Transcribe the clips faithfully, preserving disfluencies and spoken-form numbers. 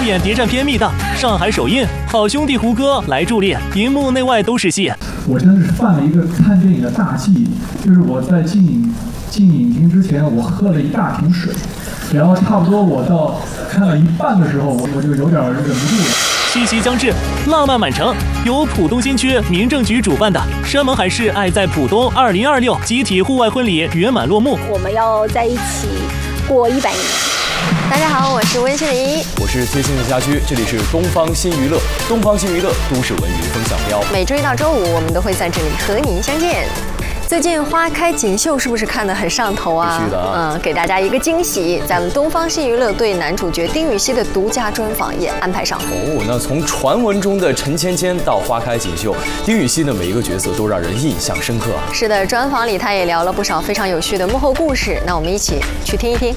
出演谍战片《密档》，上海首映，好兄弟胡歌来助力，荧幕内外都是戏。 我真的是犯了一个看电影的大忌，就是我在进影进影厅之前，我喝了一大瓶水，然后差不多我到看了一半的时候，我我就有点忍不住了。 七夕将至，浪漫满城由浦东新区民政局主办的山盟海誓爱在浦东二零二六集体户外婚礼圆满落幕。 我们要在一起过一百年。 大家好，我是温馨的依依， 我是贴心的家居，这里是东方新娱乐，东方新娱乐都市文娱风向标。 每周一到周五，我们都会在这里和您相见。最近花开锦绣是不是看得很上头啊？ 必须的啊！ 嗯，给大家一个惊喜，咱们东方新娱乐对男主角丁禹兮的独家专访也安排上了。 哦，那从传闻中的陈芊芊到花开锦绣，丁禹兮的每一个角色都让人印象深刻啊。 是的，专访里他也聊了不少非常有趣的幕后故事，那我们一起去听一听。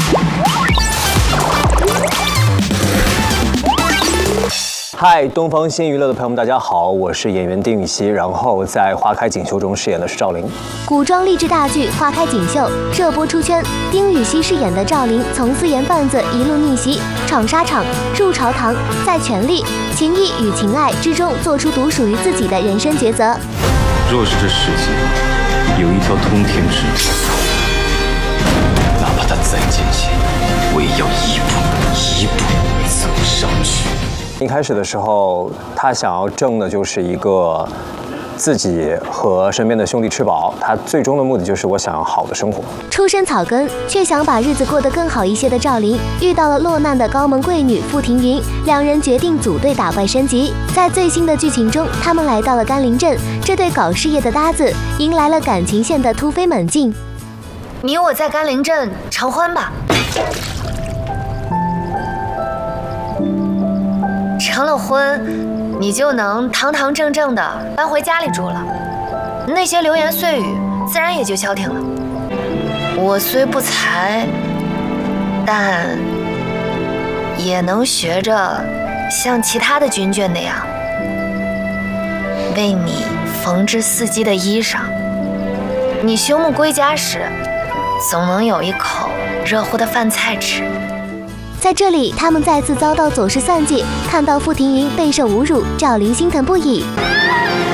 嗨，东方新娱乐的朋友们，大家好，我是演员丁禹兮，然后在《花开锦绣》中饰演的是赵琳。 古装励志大剧《花开锦绣》热播出圈，丁禹兮饰演的赵琳从私盐贩子一路逆袭，闯沙场，入朝堂，在权力、情义与情爱之中做出独属于自己的人生抉择。 若是这世界有一条通天之路，哪怕它再艰险，我也要一步一步走上去。 一开始的时候，他想要挣的就是一个自己和身边的兄弟吃饱，他最终的目的就是我想要好的生活。 出身草根却想把日子过得更好一些的赵琳，遇到了落难的高门贵女傅庭云，两人决定组队打怪升级。在最新的剧情中，他们来到了甘霖镇，这对搞事业的搭子迎来了感情线的突飞猛进。 你我在甘霖镇成婚吧。成了婚，你就能堂堂正正的搬回家里住了，那些流言碎语自然也就消停了。我虽不才，但也能学着像其他的军眷那样，为你缝制四季的衣裳。你休沐归家时，总能有一口热乎的饭菜吃。 在这里，他们再次遭到左氏算计，看到傅庭云备受侮辱，赵琳心疼不已。